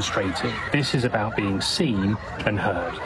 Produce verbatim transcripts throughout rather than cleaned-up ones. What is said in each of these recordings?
demonstrating. This is about being seen and heard.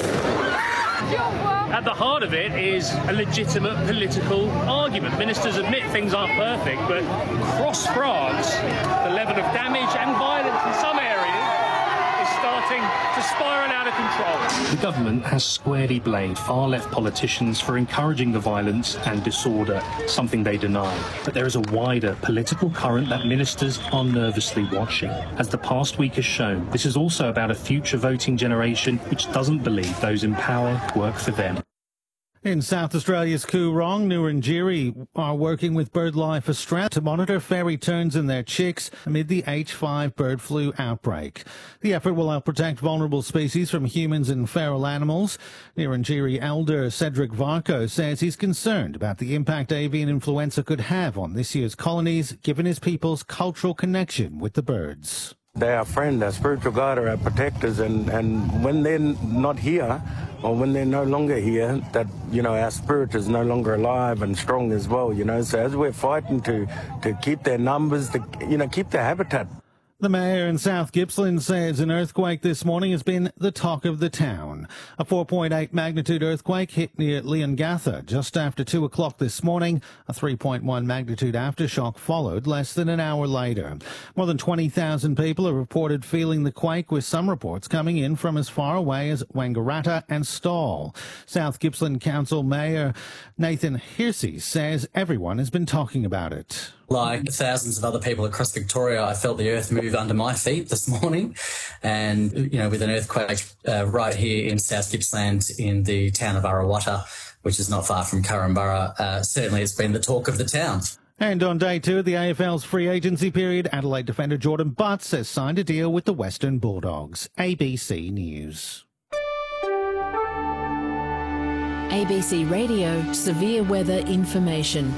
At the heart of it is a legitimate political argument. Ministers admit things aren't perfect, but across France, the level of damage and violence in some areas is starting to spiral out of control. The government has squarely blamed far-left politicians for encouraging the violence and disorder, something they deny. But there is a wider political current that ministers are nervously watching. As the past week has shown, this is also about a future voting generation which doesn't believe those in power work for them. In South Australia's Coorong, Nurrungiri are working with BirdLife Australia to monitor fairy terns and their chicks amid the H five bird flu outbreak. The effort will help protect vulnerable species from humans and feral animals. Nurrungiri elder Cedric Varco says he's concerned about the impact avian influenza could have on this year's colonies, given his people's cultural connection with the birds. They're our friend, our spiritual guide, our protectors, and, and when they're not here, or when they're no longer here, that, you know, our spirit is no longer alive and strong as well, you know. So as we're fighting to, to keep their numbers, to, you know, keep their habitat. The mayor in South Gippsland says an earthquake this morning has been the talk of the town. A four point eight magnitude earthquake hit near Leongatha just after two o'clock this morning. A three point one magnitude aftershock followed less than an hour later. More than twenty thousand people are reported feeling the quake, with some reports coming in from as far away as Wangaratta and Stawell. South Gippsland Council Mayor Nathan Hearsey says everyone has been talking about it. Like thousands of other people across Victoria, I felt the earth move under my feet this morning. And, you know, with an earthquake uh, right here in South Gippsland in the town of Arrawatta, which is not far from Currumbara, uh, certainly it's been the talk of the town. And on day two of the A F L's free agency period, Adelaide defender Jordan Butts has signed a deal with the Western Bulldogs. A B C News. A B C Radio Severe Weather Information.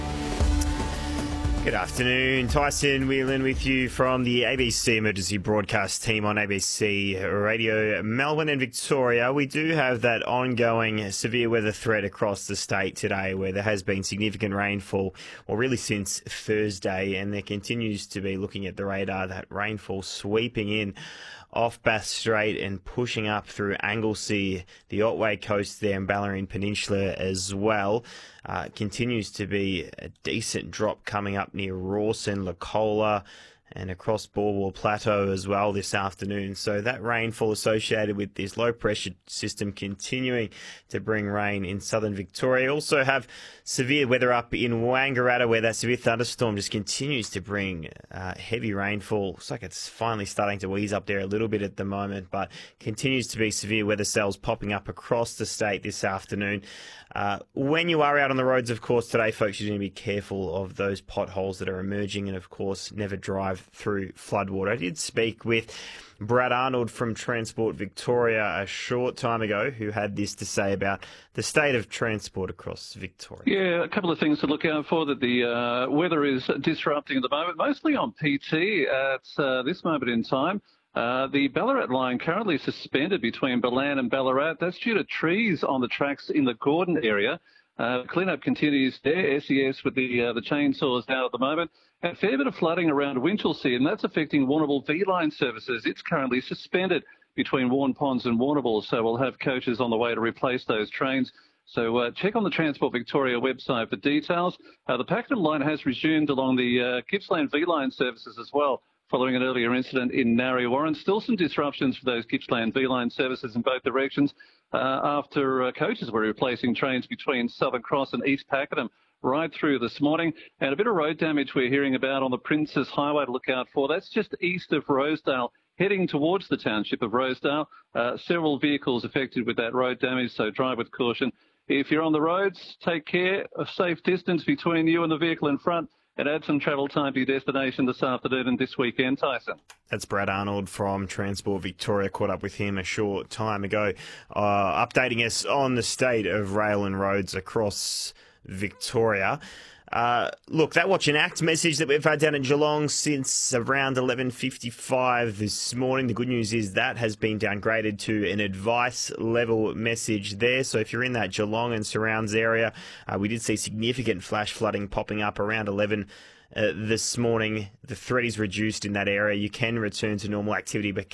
Good afternoon, Tyson Whelan with you from the A B C Emergency Broadcast team on A B C Radio Melbourne and Victoria. We do have that ongoing severe weather threat across the state today, where there has been significant rainfall, well, really since Thursday, and there continues to be, looking at the radar, that rainfall sweeping in off Bass Strait and pushing up through Anglesea, the Otway Coast there, and Bellarine Peninsula as well. Uh, continues to be a decent drop coming up near Rawson, Lacola, and across Borwell Plateau as well this afternoon. So that rainfall associated with this low pressure system continuing to bring rain in southern Victoria. Also have severe weather up in Wangaratta, where that severe thunderstorm just continues to bring uh, heavy rainfall. Looks like it's finally starting to ease up there a little bit at the moment, but continues to be severe weather cells popping up across the state this afternoon. Uh, when you are out on the roads, of course, today, folks, you need to be careful of those potholes that are emerging, and, of course, never drive through floodwater. I did speak with Brad Arnold from Transport Victoria a short time ago, who had this to say about the state of transport across Victoria. Yeah, a couple of things to look out for. That the uh, weather is disrupting at the moment, mostly on P T at uh, this moment in time. Uh, the Ballarat line currently suspended between Ballan and Ballarat. That's due to trees on the tracks in the Gordon area. Uh, cleanup continues there. S E S with the uh, the chainsaws out at the moment. A fair bit of flooding around Winchelsea, and that's affecting Warrnambool V-Line services. It's currently suspended between Warn Ponds and Warrnambool, so we'll have coaches on the way to replace those trains. So uh, check on the Transport Victoria website for details. Uh, the Pakenham line has resumed along the uh, Gippsland V-Line services as well, following an earlier incident in Narre Warren. Still some disruptions for those Gippsland V-Line services in both directions uh, after uh, coaches were replacing trains between Southern Cross and East Pakenham right through this morning. And a bit of road damage we're hearing about on the Princes Highway to look out for. That's just east of Rosedale, heading towards the township of Rosedale. Uh, several vehicles affected with that road damage, so drive with caution. If you're on the roads, take care, a safe distance between you and the vehicle in front, and add some travel time to your destination this afternoon and this weekend, Tyson. That's Brad Arnold from Transport Victoria. Caught up with him a short time ago, uh, updating us on the state of rail and roads across Victoria. Uh, look, that Watch and Act message that we've had down in Geelong since around eleven fifty-five this morning. The good news is that has been downgraded to an advice level message there. So if you're in that Geelong and surrounds area, uh, we did see significant flash flooding popping up around eleven uh, this morning. The threat is reduced in that area. You can return to normal activity, but